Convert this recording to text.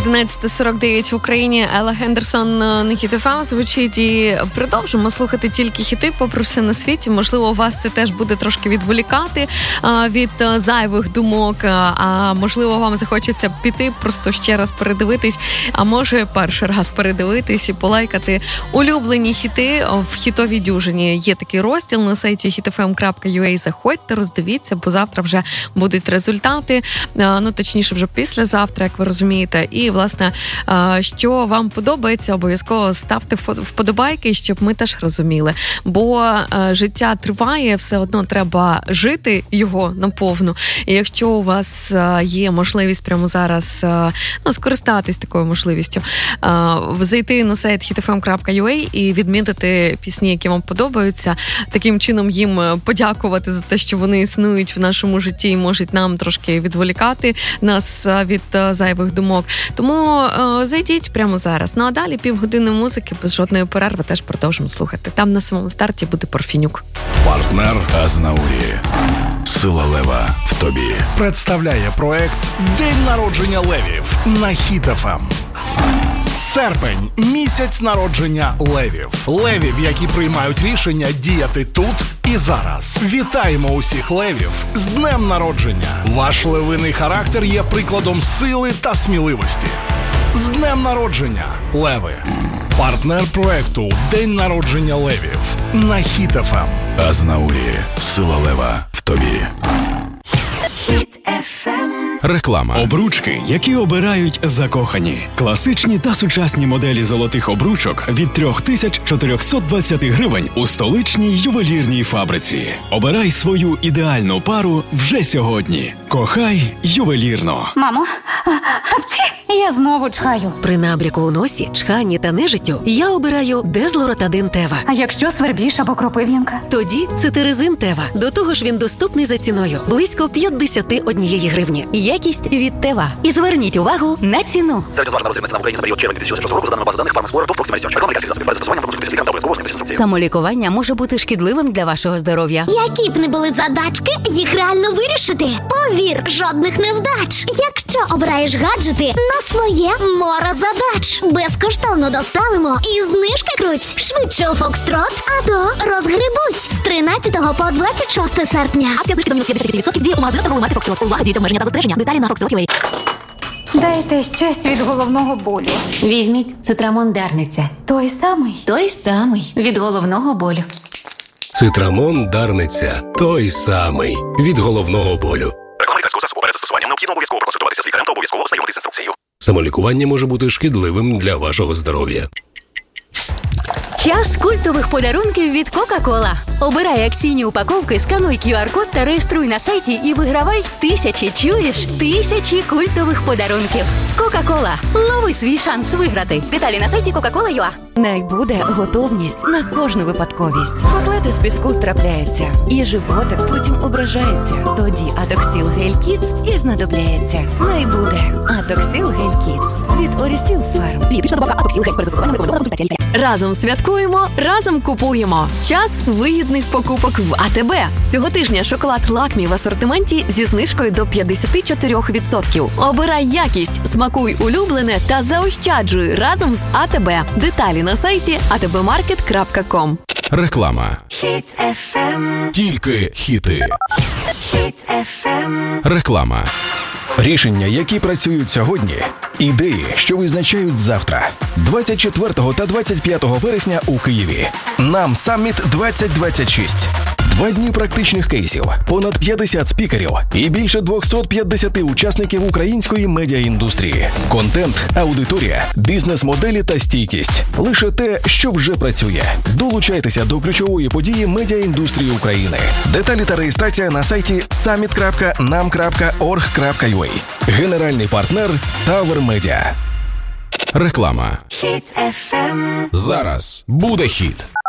11:49 в Україні. Елла Хендерсон на Хіт ФМ звучить, і продовжимо слухати тільки хіти, попри все на світі. Можливо, вас це теж буде трошки відволікати від зайвих думок, а можливо, вам захочеться піти, просто ще раз передивитись, а може перший раз передивитись і полайкати улюблені хіти в хітовій дюжині. Є такий розділ на сайті hitfm.ua. Заходьте, роздивіться, бо завтра вже будуть результати, точніше вже післязавтра, як ви розумієте. І, власне, що вам подобається, обов'язково ставте вподобайки, щоб ми теж розуміли. Бо життя триває, все одно треба жити його наповну. І якщо у вас є можливість прямо зараз скористатись такою можливістю, зайти на сайт hitfm.ua і відмітити пісні, які вам подобаються, таким чином їм подякувати за те, що вони існують в нашому житті і можуть нам трошки відволікати нас від зайвих думок. Тому зайдіть прямо зараз. Ну а далі півгодини музики без жодної перерви теж продовжимо слухати. Там на самому старті буде Парфенюк. Партнер Азнаурі. Сила лева в тобі. Представляє проект «День народження левів» на Хіт ФМ. Серпень – місяць народження левів. Левів, які приймають рішення діяти тут і зараз. Вітаємо усіх левів з днем народження. Ваш левиний характер є прикладом сили та сміливості. З днем народження, леви! Партнер проекту «День народження левів» на Хіт ФМ. Азнаурі. Сила лева в тобі. Хіт ФМ. Реклама. Обручки, які обирають закохані. Класичні та сучасні моделі золотих обручок від 3420 гривень у столичній ювелірній фабриці. Обирай свою ідеальну пару вже сьогодні. Кохай ювелірно. Мамо, я знову чхаю. При набряку у носі, чханні та нежиттю я обираю Дезлоротадин Тева. А якщо свербіж або кропив'янка? Тоді Цитиризин Тева. До того ж він доступний за ціною. Близько 51 гривні. Якість від Тева. І зверніть увагу на ціну. Самолікування може бути шкідливим для вашого здоров'я. Які б не були задачки, їх реально вирішити. Повір, жодних невдач. Якщо обираєш гаджети на своє море задач. Безкоштовно доставимо і знижки круть. Швидше у Фокстрот, а то розгребуть. З 13 по 26 серпня. Акція знижки до мінус 50% діє у магазинах торгувати Фокстрот. Увага, діють обмеження та застереження. Деталі на Фокстрот.ua. Дайте щось від головного болю. Візьміть Цитрамон Дарниця. Той самий? Той самий. Від головного болю. Цитрамон Дарниця. Той самий. Від головного болю. Реклама лікарського засобу. Перед застосуванням необхідно обов'язково проконсультуватися з лікарем та обов'язково ознайомитися з інструкцією. Самолікування може бути шкідливим для вашого здоров'я. Час культових подарунків від Кока-Кола. Обирай акційні упаковки, скануй QR-код та реєструй на сайті і вигравай тисячі культових подарунків. Кока-Кола. Лови свій шанс виграти. Деталі на сайті Coca-Cola.ua. Най буде готовність на кожну випадковість. Котлети з піску трапляються, і животик потім ображається. Тоді Атоксіл Гель Кідс і знадобляється. Най буде Атоксіл Гель Кідс від Орісіл Фарм. Дієтична добавка Атоксіл Гель. Перед застосуванням рекомендовано консультація лікаря. Разом святкуємо, разом купуємо. Час вигідних покупок в АТБ. Цього тижня шоколад Лакмі в асортименті зі знижкою до 54%. Обирай якість, смакуй улюблене та заощаджуй разом з АТБ. Деталі на сайті atbmarket.com. Реклама. Хіт ФМ. Тільки хіти. Хіт ФМ. Реклама. Рішення, які працюють сьогодні. Ідеї, що визначають завтра. 24 та 25 вересня у Києві. Нам Саміт 2026. 2 дні практичних кейсів, понад 50 спікерів і більше 250 учасників української медіаіндустрії. Контент, аудиторія, бізнес-моделі та стійкість. Лише те, що вже працює. Долучайтеся до ключової події медіаіндустрії України. Деталі та реєстрація на сайті summit.nam.org.ua. Генеральний партнер Tower Media. Реклама. Хіт ФМ. Зараз буде хіт.